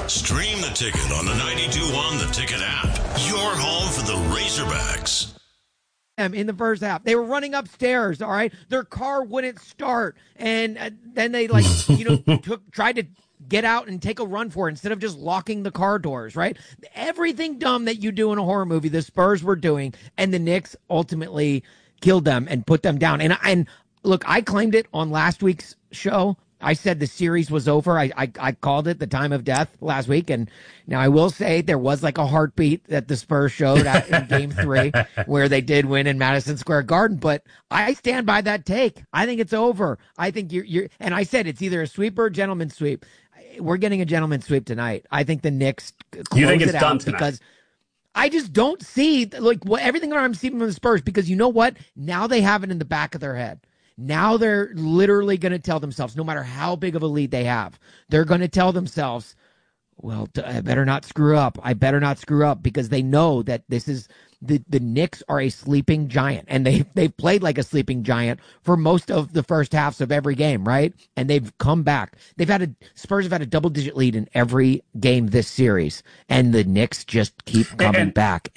Stream the Ticket on the 92.1 The Ticket app. Your home for the Razorbacks. In the first half, they were running upstairs. All right, their car wouldn't start, and then they tried to get out and take a run for it instead of just locking the car doors. Right, everything dumb that you do in a horror movie, the Spurs were doing, and the Knicks ultimately killed them and put them down. And look, I claimed it on last week's show. I said the series was over. I called it the time of death last week. And now I will say there was like a heartbeat that the Spurs showed in game 3 where they did win in Madison Square Garden. But I stand by that take. I think it's over. I think you're and I said it's either a sweep or a gentleman's sweep. We're getting a gentleman's sweep tonight. I think the Knicks close it out because I just don't see everything I'm seeing from the Spurs, because you know what? Now they have it in the back of their head. Now they're literally going to tell themselves, no matter how big of a lead they have, they're going to tell themselves, well, I better not screw up. I better not screw up, because they know that this is the Knicks are a sleeping giant, and they've played like a sleeping giant for most of the first halves of every game, right? And they've come back. Spurs have had a double-digit lead in every game this series, and the Knicks just keep coming back.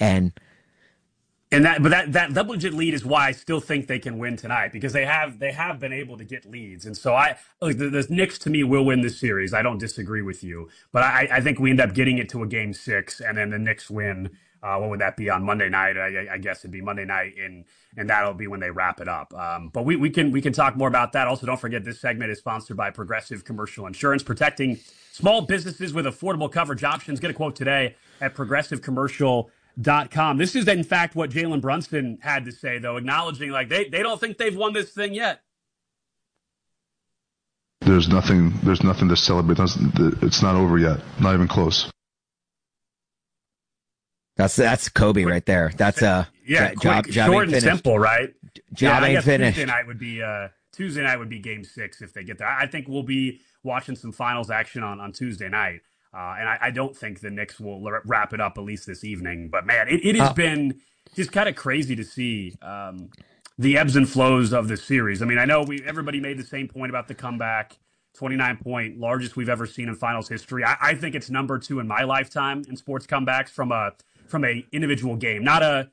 That double-digit lead is why I still think they can win tonight, because they have been able to get leads. And so the Knicks, to me, will win this series. I don't disagree with you. But I think we end up getting it to a game 6, and then the Knicks win. What would that be, on Monday night? I guess it'd be Monday night, and that'll be when they wrap it up. But we can talk more about that. Also, don't forget, this segment is sponsored by Progressive Commercial Insurance, protecting small businesses with affordable coverage options. Get a quote today at progressivecommercial.com. This is, in fact, what Jalen Brunson had to say, though, acknowledging they don't think they've won this thing yet. There's nothing to celebrate. It's not over yet. Not even close. That's Kobe right there. That's job short and simple, right? Job ain't finished. Tuesday night would be game 6 if they get there. I think we'll be watching some finals action on Tuesday night. And I don't think the Knicks will wrap it up, at least this evening. But, man, it has been just kind of crazy to see the ebbs and flows of this series. I mean, I know everybody made the same point about the comeback, 29-point, largest we've ever seen in finals history. I think it's number 2 in my lifetime in sports comebacks from a individual game, not a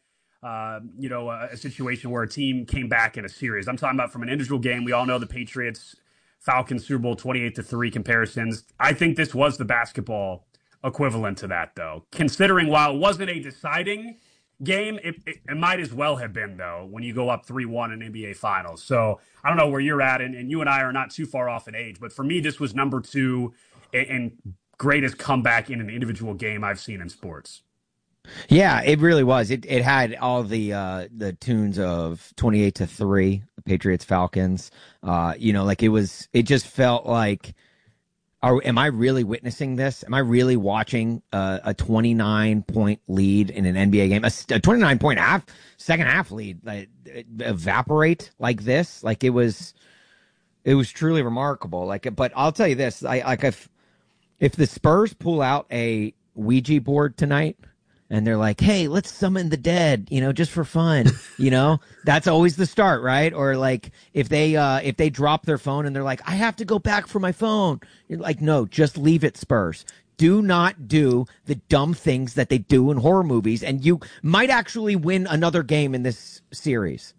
situation where a team came back in a series. I'm talking about from an individual game. We all know the Patriots Falcons Super Bowl 28-3 comparisons. I think this was the basketball equivalent to that, though. Considering while it wasn't a deciding game, it might as well have been, though, when you go up 3-1 in NBA Finals. So I don't know where you're at, and you and I are not too far off in age, but for me, this was number 2 and greatest comeback in an individual game I've seen in sports. Yeah, it really was. It had all the tunes of 28-3, Patriots Falcons. It just felt like, am I really witnessing this? Am I really watching a 29-point lead in an NBA game, a 29-point second half lead evaporate like this? Like it was truly remarkable. But I'll tell you this: if the Spurs pull out a Ouija board tonight, and they're like, hey, let's summon the dead, just for fun, that's always the start, right? Or like if they drop their phone and they're like, I have to go back for my phone. You're like, no, just leave it, Spurs. Do not do the dumb things that they do in horror movies, and you might actually win another game in this series.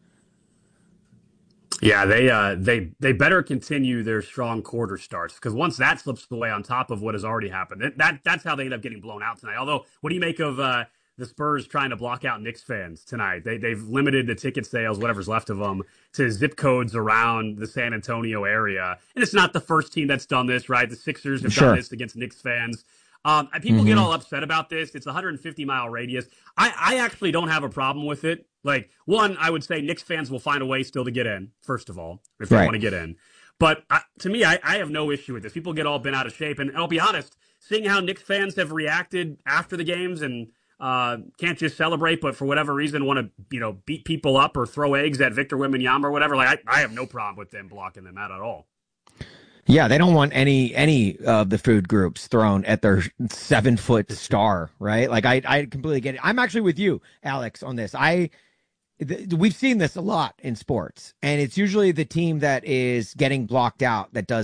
Yeah, they better continue their strong quarter starts, because once that slips away on top of what has already happened, that's how they end up getting blown out tonight. Although, what do you make of the Spurs trying to block out Knicks fans tonight? They've limited the ticket sales, whatever's left of them, to zip codes around the San Antonio area. And it's not the first team that's done this, right? The Sixers have done this against Knicks fans. People get all upset about this. It's a 150-mile radius. I actually don't have a problem with it. Like, one, I would say Knicks fans will find a way still to get in, first of all, if they want to get in. But to me, I have no issue with this. People get all bent out of shape. And I'll be honest, seeing how Knicks fans have reacted after the games and can't just celebrate, but for whatever reason want to beat people up or throw eggs at Victor Wembanyama or whatever, I have no problem with them blocking them out at all. Yeah, they don't want any of the food groups thrown at their 7-foot star, right? Like I completely get it. I'm actually with you, Alex, on this. We've seen this a lot in sports, and it's usually the team that is getting blocked out that does